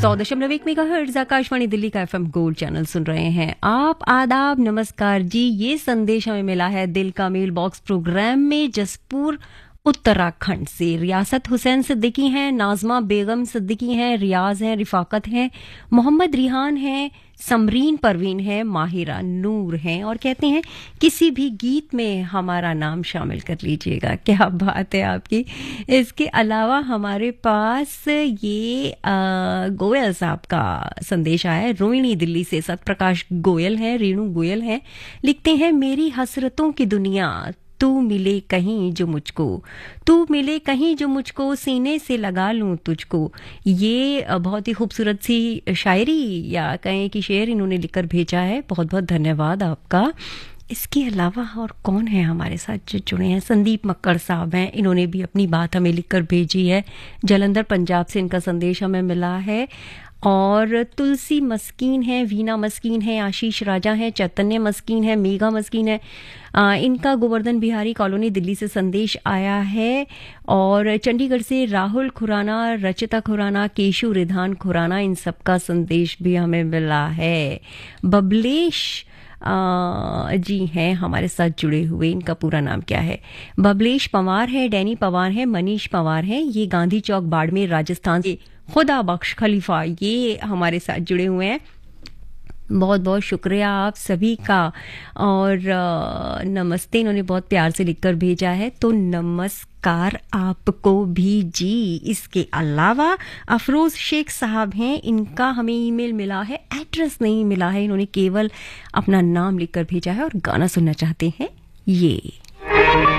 100.1 megahertz Akashvani Delhi का FM gold channel सुन रहे हैं आप। आदाब, नमस्कार जी। ये संदेश हमें मिला है दिल का मेल बॉक्स प्रोग्राम में जसपुर उत्तराखंड से। रियासत हुसैन सिद्दीकी हैं, नाजमा बेगम सिद्दीकी हैं, रियाज हैं, रिफाकत हैं, मोहम्मद रिहान हैं, समरीन परवीन है, माहिरा नूर हैं और कहते हैं किसी भी गीत में हमारा नाम शामिल कर लीजिएगा। क्या बात है आपकी। इसके अलावा हमारे पास ये गोयल साहब का संदेश आया है, रोहिणी दिल्ली से। सतप्रकाश गोयल हैं, रेणु गोयल हैं, लिखते हैं मेरी हसरतों की दुनिया तू मिले कहीं जो मुझको, तू मिले कहीं जो मुझको, सीने से लगा लूं तुझको। ये बहुत ही खूबसूरत सी शायरी या कहें कि शेर इन्होंने लिखकर भेजा है। बहुत बहुत धन्यवाद आपका। इसके अलावा और कौन है हमारे साथ जो जुड़े हैं? संदीप मक्कड़ साहब हैं, इन्होंने भी अपनी बात हमें लिखकर भेजी है। जलंधर पंजाब से इनका संदेश हमें मिला है। और तुलसी मस्कीन है, वीना मस्कीन है, आशीष राजा है, चैतन्य मस्कीन है, मेघा मस्कीन है। इनका गोवर्धन बिहारी कॉलोनी दिल्ली से संदेश आया है। और चंडीगढ़ से राहुल खुराना, रचिता खुराना, केशु रिधान खुराना, इन सबका संदेश भी हमें मिला है। बबलेश जी हैं हमारे साथ जुड़े हुए। इनका पूरा नाम क्या है? बबलेश पवार है, डैनी पवार है, मनीष पवार है। ये गांधी चौक बाड़मेर राजस्थान से। खुदा बख्श खलीफा ये हमारे साथ जुड़े हुए हैं। बहुत बहुत शुक्रिया आप सभी का। और नमस्ते इन्होंने बहुत प्यार से लिखकर भेजा है, तो नमस्कार आपको भी जी। इसके अलावा अफरोज शेख साहब हैं, इनका हमें ईमेल मिला है, एड्रेस नहीं मिला है। इन्होंने केवल अपना नाम लिखकर भेजा है और गाना सुनना चाहते हैं ये।